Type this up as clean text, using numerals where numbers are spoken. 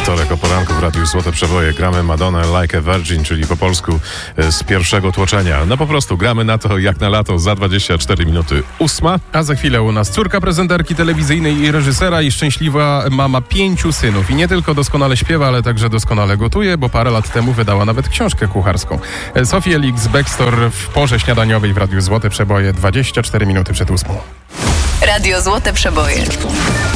Wtorek o poranku w Radiu Złote Przeboje. Gramy Madonnę Like a Virgin, czyli po polsku z pierwszego tłoczenia. No po prostu gramy na to jak na lato za 24 minuty 8. A za chwilę u nas córka prezenterki telewizyjnej i reżysera i szczęśliwa mama 5 synów. I nie tylko doskonale śpiewa, ale także doskonale gotuje, bo parę lat temu wydała nawet książkę kucharską. Sophie Ellis-Bextor w porze śniadaniowej w Radiu Złote Przeboje 24 minuty przed 8. Radio Złote Przeboje.